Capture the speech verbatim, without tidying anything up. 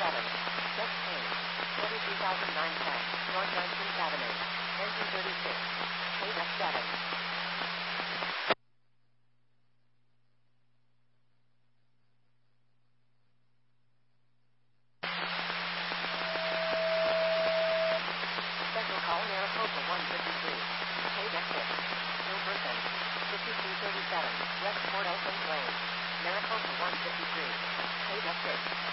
seven. Check change. twenty-three thousand nine hundred ten. North nineteenth Avenue. Engine thirty-six. Paid F seven. Special call Maricopa one fifty-three. Paid F six. No person. fifty-two thirty-seven. West Port Oakland Lane. Maricopa one fifty-three. Paid F six.